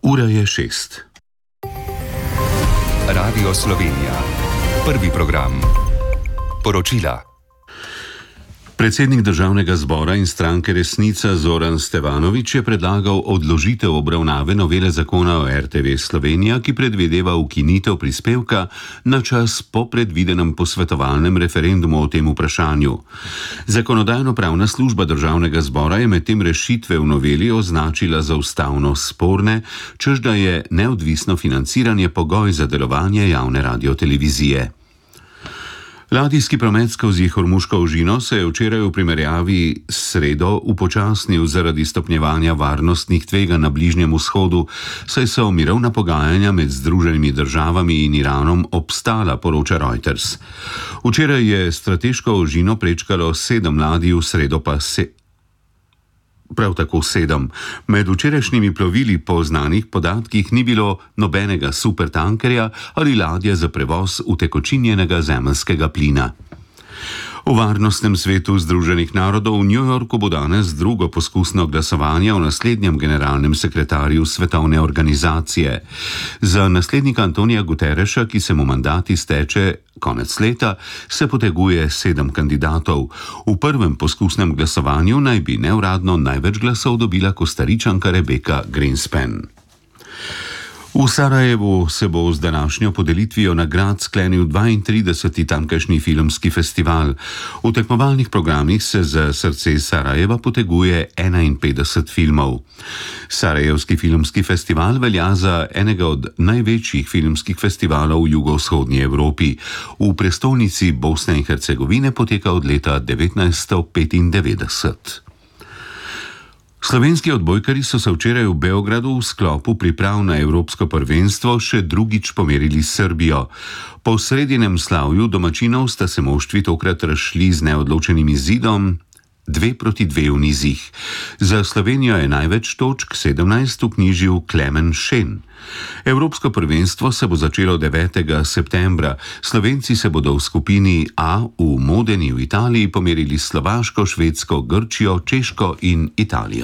Ura je 6. Radio Slovenija. Prvi program. Poročila. Predsednik Državnega zbora in stranke Resnica Zoran Stevanović je predlagal odložitev obravnave novele zakona o RTV Slovenija, ki predvideva ukinitev prispevka na čas po predvidenem posvetovalnem referendumu o tem vprašanju. Zakonodajno-pravna služba Državnega zbora je medtem rešitve v noveli označila za ustavno sporne, češ da je neodvisno financiranje pogoj za delovanje javne radiotelevizije. Ladijski promet skozi Hormuško ožino se je včeraj v primerjavi s sredo upočasnil zaradi stopnjevanja varnostnih tveganj na Bližnjem vzhodu, saj so mirovna pogajanja med Združenimi državami in Iranom obstala, poroča Reuters. Včeraj je strateško ožino prečkalo 7 ladij, v sredo pa prav tako 7. Med včerajšnjimi plovili po znanih podatkih ni bilo nobenega supertankerja ali ladje za prevoz utekočinjenega zemeljskega plina. V Varnostnem svetu Združenih narodov v New Yorku bo danes drugo poskusno glasovanje o naslednjem generalnem sekretarju svetovne organizacije. Za naslednika Antonija Guterreša, ki se mu mandat izteče konec leta, se poteguje 7 kandidatov. V prvem poskusnem glasovanju naj bi neuradno največ glasov dobila Kostaričanka Rebecca Greenspan. V Sarajevu se bo z današnjo podelitvijo nagrad sklenil 32. tamkajšnji filmski festival. V tekmovalnih programih se za srce Sarajeva poteguje 51 filmov. Sarajevski filmski festival velja za enega od največjih filmskih festivalov v jugovzhodnji Evropi. V prestolnici Bosne in Hercegovine poteka od leta 1995. Slovenski odbojkarji so se včeraj v Beogradu v sklopu priprav na evropsko prvenstvo še drugič pomerili s Srbijo. Po sredinem slavju domačinov sta se moštvi tokrat razšli z neodločenim izidom 2-2 v nizih. Za Slovenijo je največ točk 17 vknjižil Klemen Šen. Evropsko prvenstvo se bo začelo 9. septembra. Slovenci se bodo v skupini A v Modeni v Italiji pomerili s Slovaško, Švedsko, Grčijo, Češko in Italijo.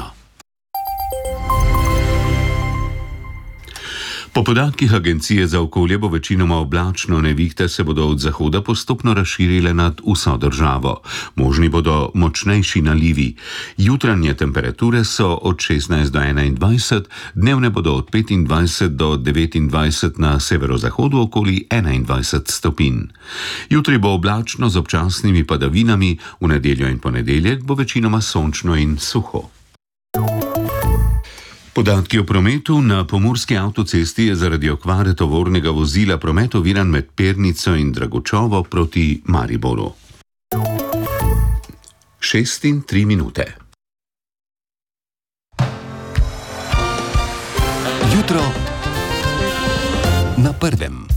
Po podatkih Agencije za okolje bo večinoma oblačno, nevihte se bodo od zahoda postopno razširile nad vso državo. Možni bodo močnejši nalivi. Jutranje temperature so od 16 do 21, dnevne bodo od 25 do 29 na severozahodu okoli 21 stopinj. Jutri bo oblačno z občasnimi padavinami, v nedeljo in ponedeljek bo večinoma sončno in suho. Podatki o prometu. Na pomurski avtocesti je zaradi okvare tovornega vozila promet oviran med Pernico in Dragočovo proti Mariboru. 6:03. Jutro na prvem.